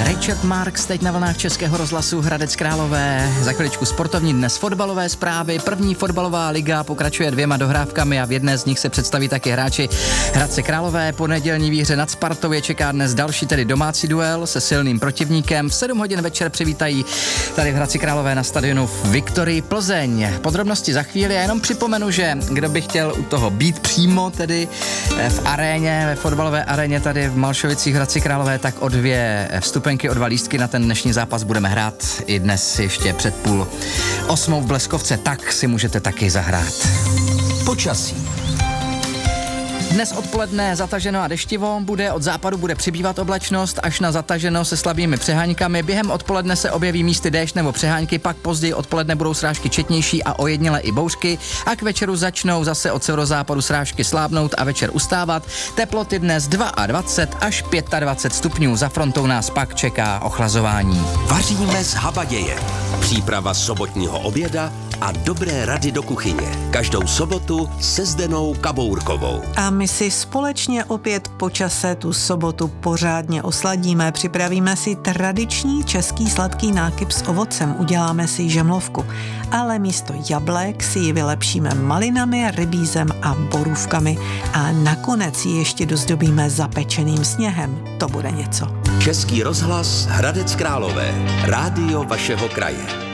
Richard Marx teď na vlnách Českého rozhlasu Hradec Králové. Za chviličku sportovní, dnes fotbalové zprávy. První fotbalová liga pokračuje 2 dohrávkami a v jedné z nich se představí taky hráči Hradce Králové. Po nedělní výhře nad Spartou je čeká dnes další, tedy domácí duel se silným protivníkem. V 7 hodin večer přivítají tady v Hradci Králové na stadionu Viktorii Plzeň. Podrobnosti za chvíli. Já jenom připomenu, že kdo by chtěl u toho být přímo tedy v aréně, ve fotbalové aréně tady v Malšovicích Hradci Králové, tak o 2 vstupenky, o 2 lístky na ten dnešní zápas budeme hrát i dnes ještě před 7:30 v Bleskovce, tak si můžete taky zahrát. Počasí. Dnes odpoledne zataženo a deštivo bude, od západu bude přibývat oblačnost až na zataženo se slabými přeháňkami. Během odpoledne se objeví místy déšť nebo přeháňky, pak později odpoledne budou srážky četnější a ojediněle i bouřky a k večeru začnou zase od severozápadu srážky slábnout a večer ustávat. Teploty dnes 22 až 25 stupňů, za frontou nás pak čeká ochlazování. Vaříme z habaděje. Příprava sobotního oběda a dobré rady do kuchyně. Každou sobotu se Zdenou Kabourkovou. A my si společně opět po čase tu sobotu pořádně osladíme. Připravíme si tradiční český sladký nákyp s ovocem. Uděláme si žemlovku. Ale místo jablek si ji vylepšíme malinami, rybízem a borůvkami. A nakonec ji ještě dozdobíme zapečeným sněhem. To bude něco. Český rozhlas Hradec Králové. Rádio vašeho kraje.